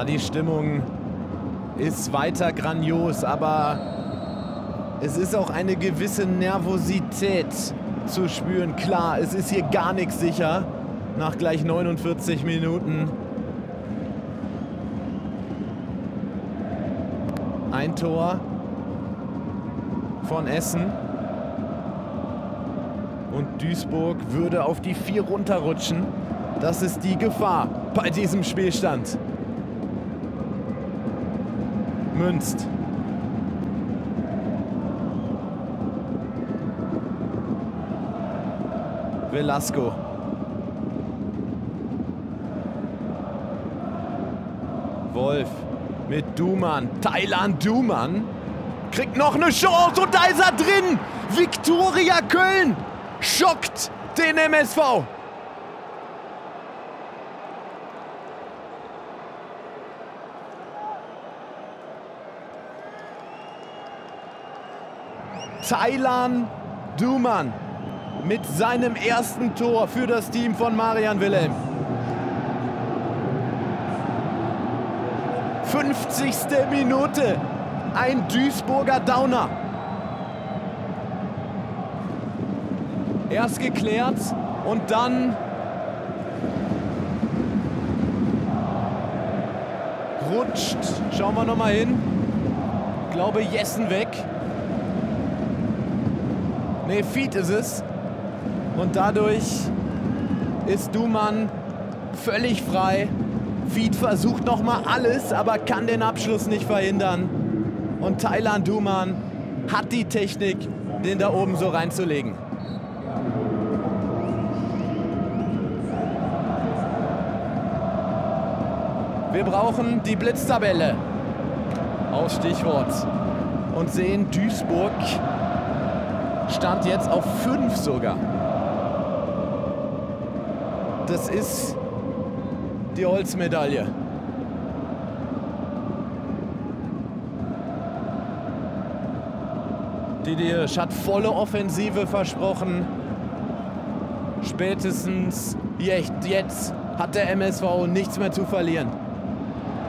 die Stimmung ist weiter grandios, aber es ist auch eine gewisse Nervosität zu spüren. Klar, es ist hier gar nichts sicher nach gleich 49 Minuten. Ein Tor von Essen. Und Duisburg würde auf die 4 runterrutschen. Das ist die Gefahr bei diesem Spielstand. Münzt. Velasco. Wolf mit Duman. Taylan Duman kriegt noch eine Chance und da ist er drin. Viktoria Köln schockt den MSV. Taylan Duman mit seinem ersten Tor für das Team von Marian Wilhelm. 50. Minute. Ein Duisburger Downer. Erst geklärt und dann rutscht, schauen wir noch mal hin, ich glaube Jessen weg. Ne, Fied ist es. Und dadurch ist Duman völlig frei. Fied versucht noch mal alles, aber kann den Abschluss nicht verhindern. Und Taylan Duman hat die Technik, den da oben so reinzulegen. Wir brauchen die Blitztabelle aus Stichwort und sehen Duisburg stand jetzt auf 5 sogar. Das ist die Holzmedaille. Didi Hirsch hat volle Offensive versprochen. Spätestens jetzt hat der MSV nichts mehr zu verlieren.